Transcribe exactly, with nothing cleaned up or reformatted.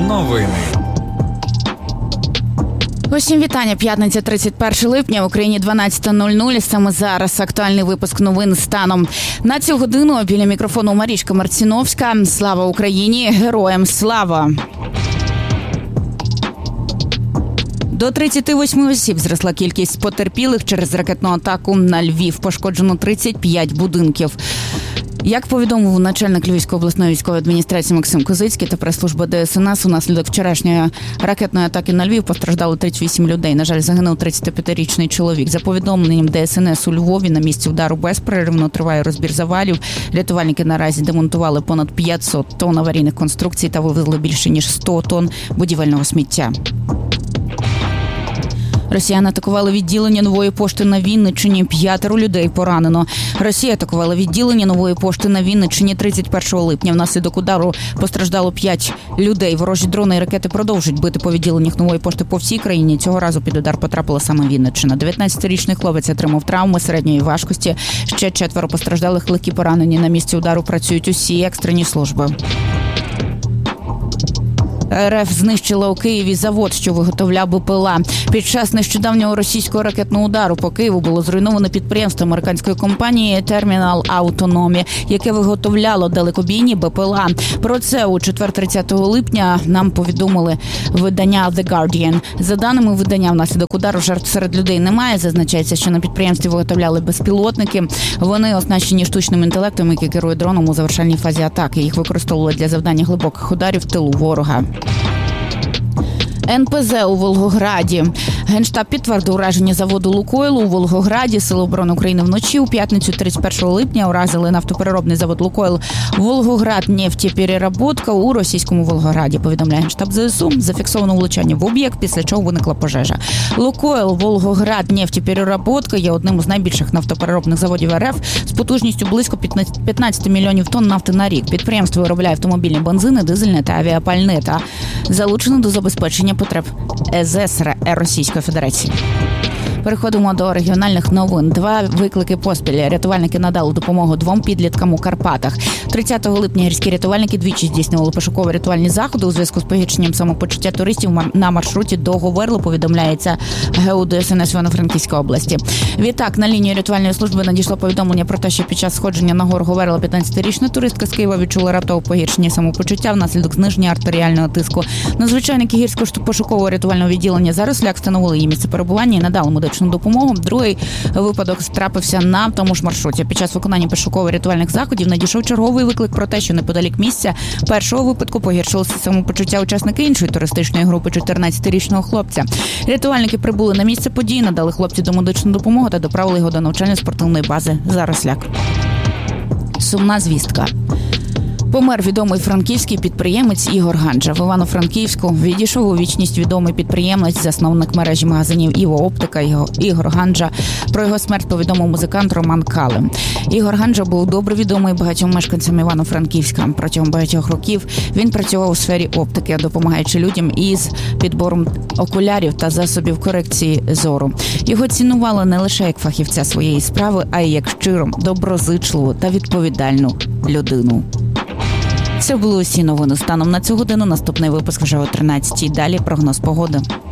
Новини. Усім вітання. П'ятниця, тридцять перше липня. В Україні дванадцята нуль нуль. Саме зараз актуальний випуск новин станом на цю годину. Біля мікрофону Марічка Марціновська. Слава Україні! Героям слава! До тридцяти восьми осіб зросла кількість потерпілих через ракетну атаку на Львів. Пошкоджено тридцять п'ять будинків. Як повідомив начальник Львівської обласної військової адміністрації Максим Козицький та прес-служба Де Ес Ен Ес, унаслідок вчорашньої ракетної атаки на Львів постраждало тридцять вісім людей. На жаль, загинув тридцятип'ятирічний чоловік. За повідомленням Де Ес Ен Ес, у Львові на місці удару безперервно триває розбір завалів. Рятувальники наразі демонтували понад п'ятсот тонн аварійних конструкцій та вивезли більше ніж сто тонн будівельного сміття. Росіяни атакували відділення Нової пошти на Вінниччині. П'ятеро людей поранено. Росія атакувала відділення Нової пошти на Вінниччині тридцять першого липня. Внаслідок удару постраждало п'ять людей. Ворожі дрони і ракети продовжують бити по відділеннях Нової пошти по всій країні. Цього разу під удар потрапила саме Вінниччина. дев'ятнадцятирічний хлопець отримав травми середньої важкості. Ще четверо постраждалих, легкі поранені. На місці удару працюють усі екстрені служби. Ер Еф знищила у Києві завод, що виготовляв Бе Пе Ел А. Під час нещодавнього російського ракетного удару по Києву було зруйноване підприємство американської компанії Термінал Автономі, яке виготовляло далекобійні Бе Пе Ел А. Про це у четвер, тридцятого липня, нам повідомили видання The Guardian. За даними видання, внаслідок удару жертв серед людей немає. Зазначається, що на підприємстві виготовляли безпілотники. Вони оснащені штучним інтелектом, який керує дроном у завершальній фазі атаки. Їх використовували для завдання глибоких ударів в тилу ворога. Ен Пе Зе у Волгограді. Генштаб підтвердив ураження заводу «Лукойл» у Волгограді. Сили оборони України вночі у п'ятницю, тридцять першого липня, уразили нафтопереробний завод «Лукойл» «Волгограднефтепереработка» у російському Волгограді. Повідомляє Генштаб Зе Ес У. Зафіксовано влучання в об'єкт, після чого виникла пожежа. «Лукойл» «Волгограднефтепереработка» є одним із найбільших нафтопереробних заводів Ер Еф з потужністю близько п'ятнадцять мільйонів тонн нафти на рік. Підприємство виробляє автомобільні бензини, дизельне та авіапальне та залучено до забезпечення потреб Е Ес Ес Ер Російської Федерації. Переходимо до регіональних новин. Два виклики поспіль. Рятувальники надали допомогу двом підліткам у Карпатах. тридцятого липня гірські рятувальники двічі здійснювали пошуково-рятувальні заходи у зв'язку з погіршенням самопочуття туристів на маршруті до Говерло, повідомляється Ге У Де Ес Ен Ес Івано-Франківської області. Відтак, на лінію рятувальної служби надійшло повідомлення про те, що під час сходження на гору Говерло п'ятнадцятирічна туристка з Києва відчула раптове погіршення самопочуття внаслідок зниження артеріального тиску. Надзвичайники гірського пошукового рятувального відділення «Заросляк» встановили її місце перебування і надали медичну допомогу. Другий випадок трапився на тому ж маршруті. Під час виконання пошуково-рятувальних заходів надійшов черговий виклик про те, що неподалік місця першого випадку погіршилося самопочуття учасника іншої туристичної групи чотирнадцятирічного хлопця. Рятувальники прибули на місце події, надали хлопцю домедичну допомогу та доправили його до навчально-спортивної бази «Заросляк». Сумна звістка. Помер відомий франківський підприємець Ігор Ганджа. В Івано-Франківську відійшов у вічність відомий підприємець, засновник мережі магазинів «Іво Оптика» Ігор Ганджа. Про його смерть повідомив музикант Роман Калим. Ігор Ганджа був добре відомий багатьом мешканцям Івано-Франківська. Протягом багатьох років він працював у сфері оптики, допомагаючи людям із підбором окулярів та засобів корекції зору. Його цінували не лише як фахівця своєї справи, а й як щиру, доброзичливу та відповідальну людину. Це були усі новини станом на цю годину. Наступний випуск вже о тринадцятій. Далі прогноз погоди.